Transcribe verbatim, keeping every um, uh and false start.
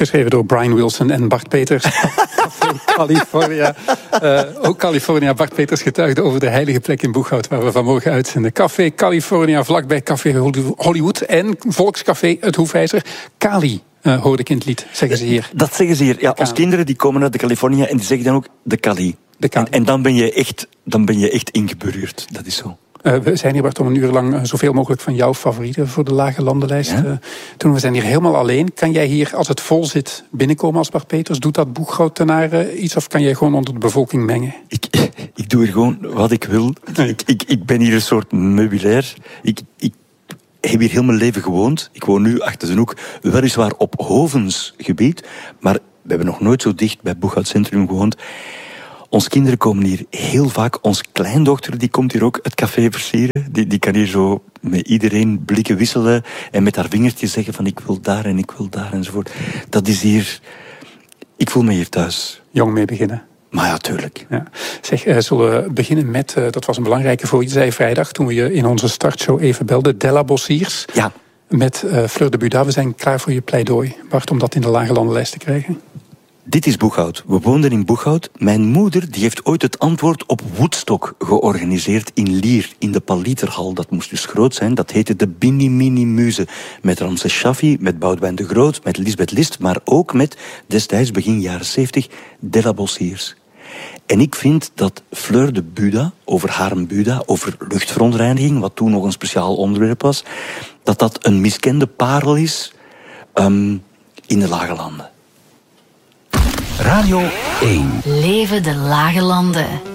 geschreven door Brian Wilson en Bart Peters. California. Uh, ook California. Bart Peters getuigde over de heilige plek in Boeghout, waar we vanmorgen uitzenden. Café California, vlakbij Café Hollywood. En Volkscafé Het Hoefijzer. Cali, uh, hoorde ik in het lied, zeggen ze hier. Dat zeggen ze hier. Ja, onze kinderen die komen uit de California en die zeggen dan ook de Cali. De Cali. En, en dan, ben je echt, dan ben je echt ingebureerd. Dat is zo. Uh, we zijn hier, Bart, om een uur lang uh, zoveel mogelijk van jouw favorieten voor de Lage Landenlijst ja? uh, doen. We zijn hier helemaal alleen. Kan jij hier, als het vol zit, binnenkomen als Bart Peters? Doet dat Boeghout-tenaren iets of kan jij gewoon onder de bevolking mengen? Ik, ik doe hier gewoon wat ik wil. Ik, ik, ik ben hier een soort meubilair. Ik, ik heb hier heel mijn leven gewoond. Ik woon nu achter de hoek, weliswaar op Hovensgebied, maar we hebben nog nooit zo dicht bij Boeghout Centrum gewoond. Onze kinderen komen hier heel vaak. Onze kleindochter die komt hier ook het café versieren. Die, die kan hier zo met iedereen blikken wisselen en met haar vingertjes zeggen van ik wil daar en ik wil daar enzovoort. Dat is hier... Ik voel me hier thuis. Jong mee beginnen. Maar ja, tuurlijk. Ja. Zeg, uh, zullen we beginnen met, uh, dat was een belangrijke voor je zei vrijdag, toen we je in onze startshow even belden, Della Bossiers. Ja. Met uh, Fleur de Buda. We zijn klaar voor je pleidooi, Bart, om dat in de Lage Landenlijst te krijgen. Dit is Boeghout. We woonden in Boeghout. Mijn moeder die heeft ooit het antwoord op Woodstock georganiseerd in Lier, in de Paliterhal. Dat moest dus groot zijn. Dat heette de Bini Mini Muze. Met Ramses Shaffi, met Boudewijn de Groot, met Lisbeth List, maar ook met, destijds begin jaren zeventig, Della Bossiers. En ik vind dat Fleur de Buda, over Harem Buda, over luchtverontreiniging, wat toen nog een speciaal onderwerp was, dat dat een miskende parel is um, in de Lage Landen. Radio één. Leven de Lage Landen.